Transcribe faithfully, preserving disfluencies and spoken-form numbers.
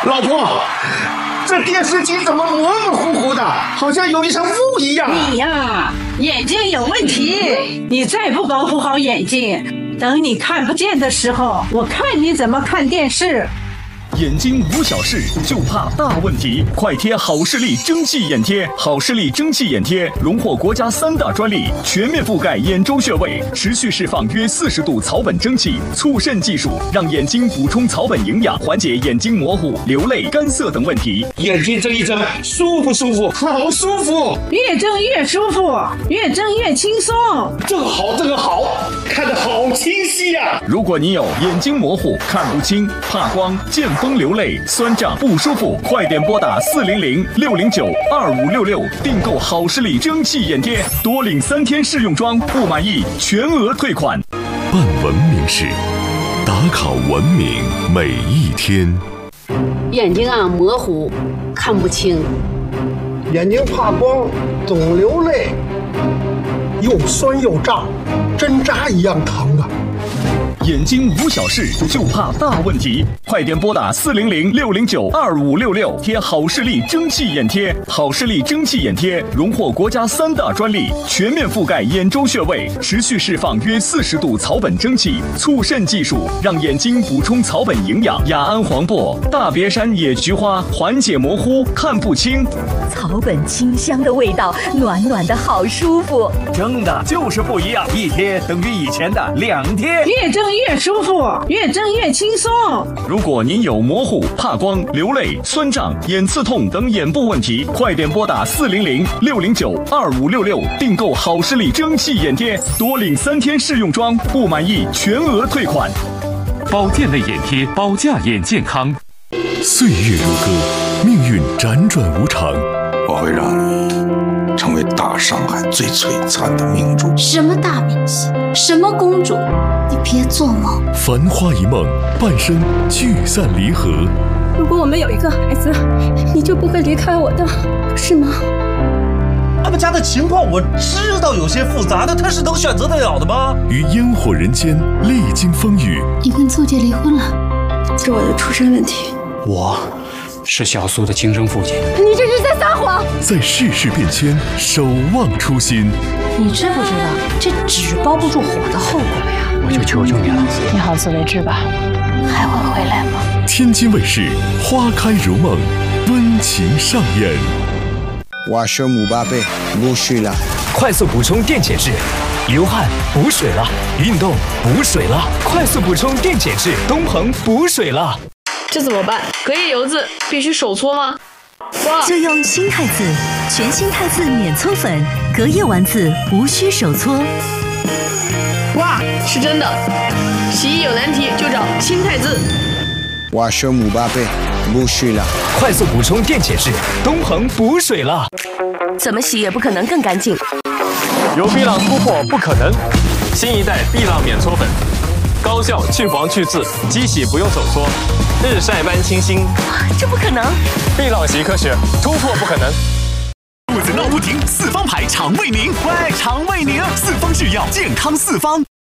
老婆，这电视机怎么模模糊糊的，好像有一层雾一样？ 你呀，眼睛有问题，你再不保护好眼睛，等你看不见的时候，我看你怎么看电视。 眼睛无小事，就怕大问题。快贴好视力蒸汽眼贴，好视力蒸汽眼贴荣获国家三大专利，全面覆盖眼周穴位，持续释放约四十度草本蒸汽，促渗技术让眼睛补充草本营养，缓解眼睛模糊、流泪、干涩等问题。 眼睛睁一睁，舒服舒服，好舒服。 越睁越舒服，越睁越轻松。 这个好，这个好，看得好清晰呀、啊！ 如果你有眼睛模糊、看不清、怕光、见风流泪、酸胀不舒服，快点拨打四零零六零九二五六六订购好视力蒸汽眼贴，多领三天试用装，不满意全额退款。 办文明事，打考文明每一天。 眼睛啊模糊，看不清； 眼睛怕光，总流泪，又酸又胀，针扎一样疼啊！ 眼睛无小事，就怕大问题。快点拨打四零零六零九二五六六贴好视力蒸汽眼贴。好视力蒸汽眼贴荣获国家三大专利，全面覆盖眼周穴位，持续释放约四十度草本蒸汽，促渗技术让眼睛补充草本营养。雅安黄柏、大别山野菊花缓解模糊、看不清。 草本清香的味道，暖暖的好舒服。 蒸的就是不一样，一贴等于以前的两贴。 越蒸越舒服，越蒸越轻松。 如果您有模糊、怕光、流泪、酸胀、眼刺痛等眼部问题，快点拨打四零零六零九二五六六订购好视力蒸汽眼贴，多领三天试用装，不满意全额退款。 保健类眼贴，保驾眼健康。 岁月如歌，命运辗转无常， 我会让你成为大上海最璀璨的明珠。 什么大明星，什么公主，你别做梦。 繁花一梦，半生聚散离合。 如果我们有一个孩子，你就不会离开我的，是吗？ 他们家的情况我知道有些复杂，但他是能选择得了的吗？ 于烟火人间历经风雨， 你跟邹杰离婚了， 是我的出身问题。 我是小苏的亲生父亲。 你这是在撒谎！ 在世事变迁，守望初心。 你知不知道这纸包不住火的后果呀？ 我就求求你了， 你好自为之吧。还会回来吗？ 天津卫视花开如梦，温情上演。 我是姆巴佩，不水了。 快速补充电解质，流汗补水了，运动补水了，快速补充电解质，东鹏补水了。 这怎么办？隔夜油渍必须手搓吗？ 就用新汰渍，全新汰渍免搓粉，隔夜丸子无需手搓。 哇，是真的！洗衣有难题就找新汰渍。 我是姆巴佩，不水了。 快速补充电解质，东鹏补水了。 怎么洗也不可能更干净。 有碧浪突破不可能，新一代碧浪免搓粉，高效去黄去渍，机洗不用手搓，日晒般清新。 这不可能！ 碧浪习科学，突破不可能。 肚子闹不停，四方牌肠胃宁，喂，肠胃宁，四方制药，健康四方。